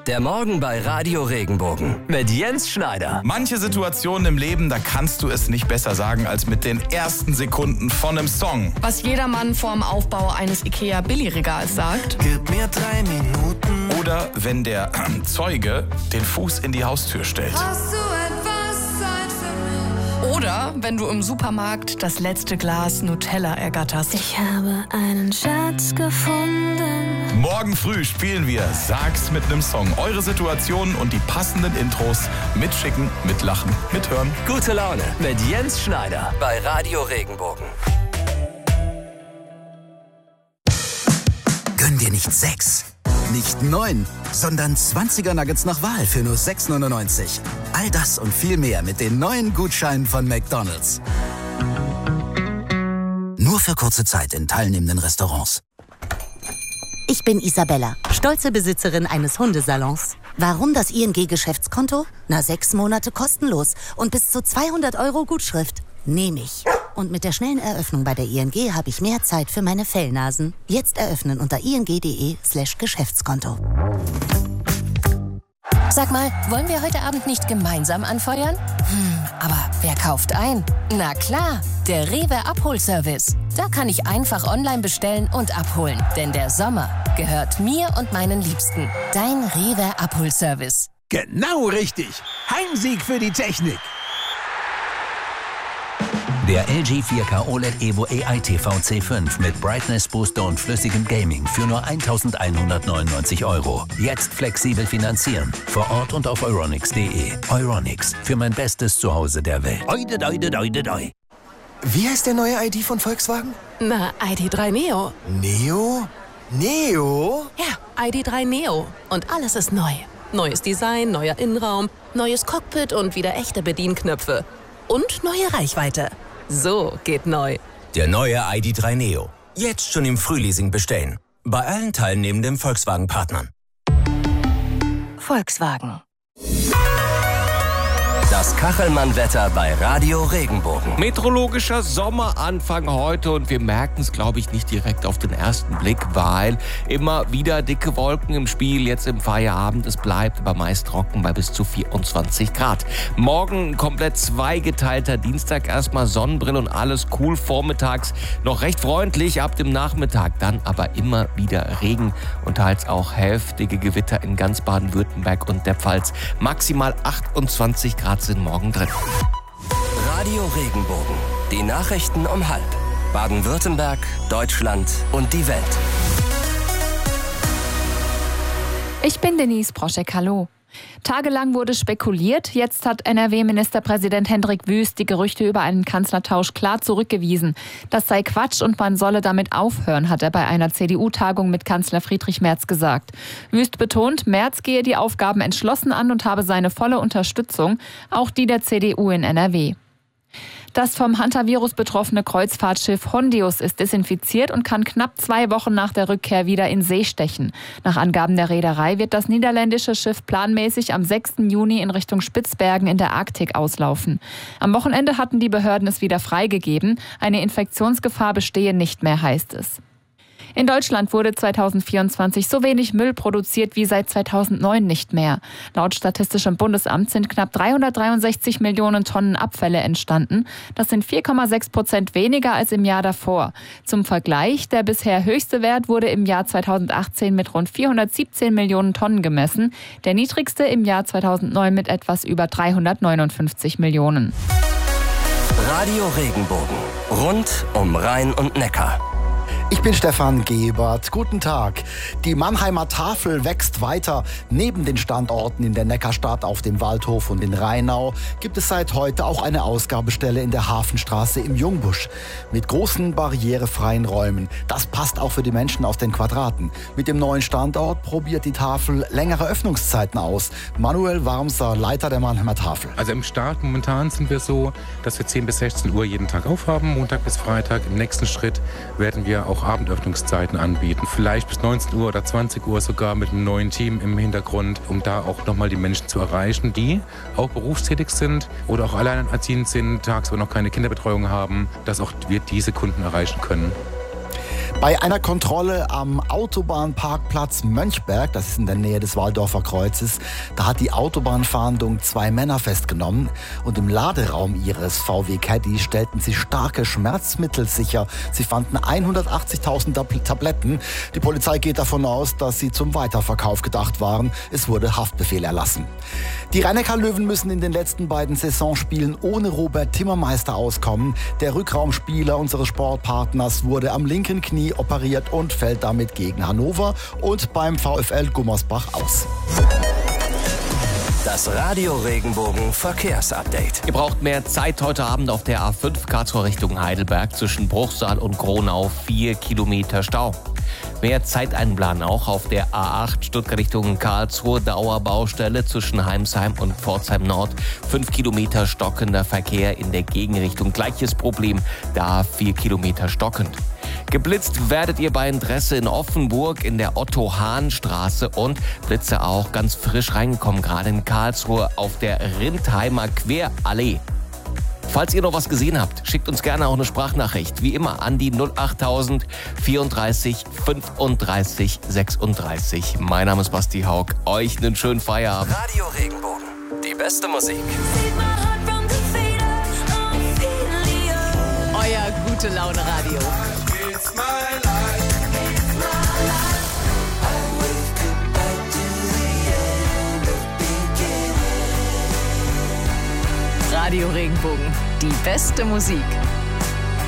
Der Morgen bei Radio Regenbogen mit Jens Schneider. Manche Situationen im Leben, da kannst du es nicht besser sagen als mit den ersten Sekunden von einem Song. Was jedermann vorm Aufbau eines IKEA-Billigregals sagt. Gib mir 3 Minuten. Oder wenn der Zeuge den Fuß in die Haustür stellt. Hast du etwas Zeit für mich? Oder wenn du im Supermarkt das letzte Glas Nutella ergatterst. Ich habe einen Schatz gefunden. Morgen früh spielen wir Sag's mit einem Song. Eure Situationen und die passenden Intros mitschicken, mitlachen, mithören. Gute Laune mit Jens Schneider bei Radio Regenbogen. Gönn dir nicht 6, nicht 9, sondern 20er Nuggets nach Wahl für nur 6,99. All das und viel mehr mit den neuen Gutscheinen von McDonald's. Nur für kurze Zeit in teilnehmenden Restaurants. Ich bin Isabella, stolze Besitzerin eines Hundesalons. Warum das ING-Geschäftskonto? 6 Monate kostenlos und bis zu 200 € Gutschrift. Nehme ich. Und mit der schnellen Eröffnung bei der ING habe ich mehr Zeit für meine Fellnasen. Jetzt eröffnen unter ing.de/Geschäftskonto. Sag mal, wollen wir heute Abend nicht gemeinsam anfeuern? Aber wer kauft ein? Na klar, der Rewe Abholservice. Da kann ich einfach online bestellen und abholen. Denn der Sommer gehört mir und meinen Liebsten. Dein Rewe Abholservice. Genau richtig. Heimsieg für die Technik. Der LG 4K OLED Evo AI TV C5 mit Brightness Booster und flüssigem Gaming für nur 1.199 €. Jetzt flexibel finanzieren. Vor Ort und auf euronics.de. Euronics, für mein bestes Zuhause der Welt. Oide, doide, doide, doi. Wie heißt der neue ID von Volkswagen? Na, ID.3 Neo. Neo? Neo? Ja, ID.3 Neo. Und alles ist neu. Neues Design, neuer Innenraum, neues Cockpit und wieder echte Bedienknöpfe. Und neue Reichweite. So geht neu. Der neue ID.3 Neo. Jetzt schon im Frühleasing bestellen. Bei allen teilnehmenden Volkswagen-Partnern. Volkswagen. Das Kachelmann-Wetter bei Radio Regenbogen. Meteorologischer Sommeranfang heute und wir merken es, glaube ich, nicht direkt auf den ersten Blick, weil immer wieder dicke Wolken im Spiel, jetzt im Feierabend. Es bleibt aber meist trocken bei bis zu 24 Grad. Morgen komplett zweigeteilter Dienstag, erstmal Sonnenbrille und alles cool. Vormittags noch recht freundlich, ab dem Nachmittag dann aber immer wieder Regen und teils auch heftige Gewitter in ganz Baden-Württemberg und der Pfalz. Maximal 28 Grad sind morgen drin. Radio Regenbogen. Die Nachrichten um 12:30. Baden-Württemberg, Deutschland und die Welt. Ich bin Denise Proschek, hallo. Tagelang wurde spekuliert, jetzt hat NRW-Ministerpräsident Hendrik Wüst die Gerüchte über einen Kanzlertausch klar zurückgewiesen. Das sei Quatsch und man solle damit aufhören, hat er bei einer CDU-Tagung mit Kanzler Friedrich Merz gesagt. Wüst betont, Merz gehe die Aufgaben entschlossen an und habe seine volle Unterstützung, auch die der CDU in NRW. Das vom Hantavirus betroffene Kreuzfahrtschiff Hondius ist desinfiziert und kann knapp 2 Wochen nach der Rückkehr wieder in See stechen. Nach Angaben der Reederei wird das niederländische Schiff planmäßig am 6. Juni in Richtung Spitzbergen in der Arktik auslaufen. Am Wochenende hatten die Behörden es wieder freigegeben. Eine Infektionsgefahr bestehe nicht mehr, heißt es. In Deutschland wurde 2024 so wenig Müll produziert wie seit 2009 nicht mehr. Laut Statistischem Bundesamt sind knapp 363 Millionen Tonnen Abfälle entstanden. Das sind 4,6% weniger als im Jahr davor. Zum Vergleich, der bisher höchste Wert wurde im Jahr 2018 mit rund 417 Millionen Tonnen gemessen. Der niedrigste im Jahr 2009 mit etwas über 359 Millionen. Radio Regenbogen. Rund um Rhein und Neckar. Ich bin Stefan Gebert. Guten Tag. Die Mannheimer Tafel wächst weiter. Neben den Standorten in der Neckarstadt, auf dem Waldhof und in Rheinau gibt es seit heute auch eine Ausgabestelle in der Hafenstraße im Jungbusch mit großen barrierefreien Räumen. Das passt auch für die Menschen aus den Quadraten. Mit dem neuen Standort probiert die Tafel längere Öffnungszeiten aus. Manuel Warmser, Leiter der Mannheimer Tafel. Also im Start momentan sind wir so, dass wir 10 bis 16 Uhr jeden Tag aufhaben, Montag bis Freitag. Im nächsten Schritt werden wir auch Abendöffnungszeiten anbieten. Vielleicht bis 19 Uhr oder 20 Uhr sogar mit einem neuen Team im Hintergrund, um da auch nochmal die Menschen zu erreichen, die auch berufstätig sind oder auch alleinerziehend sind, tagsüber noch keine Kinderbetreuung haben, dass auch wir diese Kunden erreichen können. Bei einer Kontrolle am Autobahnparkplatz Mönchberg, das ist in der Nähe des Walldorfer Kreuzes, da hat die Autobahnfahndung 2 Männer festgenommen und im Laderaum ihres VW Caddy stellten sie starke Schmerzmittel sicher. Sie fanden 180.000 Tabletten. Die Polizei geht davon aus, dass sie zum Weiterverkauf gedacht waren. Es wurde Haftbefehl erlassen. Die Rhein-Neckar-Löwen müssen in den letzten beiden Saisonspielen ohne Robert Timmermeister auskommen. Der Rückraumspieler unseres Sportpartners wurde am linken Knie operiert und fällt damit gegen Hannover und beim VfL Gummersbach aus. Das Radio Regenbogen Verkehrsupdate. Ihr braucht mehr Zeit heute Abend auf der A5 Karlsruhe Richtung Heidelberg zwischen Bruchsal und Gronau. 4 Kilometer Stau. Mehr Zeit einplanen auch auf der A8 Stuttgart Richtung Karlsruhe. Dauerbaustelle zwischen Heimsheim und Pforzheim Nord. 5 Kilometer stockender Verkehr in der Gegenrichtung. Gleiches Problem, da 4 Kilometer stockend. Geblitzt werdet ihr bei Interesse in Offenburg in der Otto-Hahn-Straße und Blitze auch ganz frisch reingekommen, gerade in Karlsruhe auf der Rindheimer Querallee. Falls ihr noch was gesehen habt, schickt uns gerne auch eine Sprachnachricht. Wie immer an die 08000 34 35 36. Mein Name ist Basti Haug. Euch einen schönen Feierabend. Radio Regenbogen. Die beste Musik. Euer Gute-Laune-Radio. Radio Regenbogen. Die beste Musik.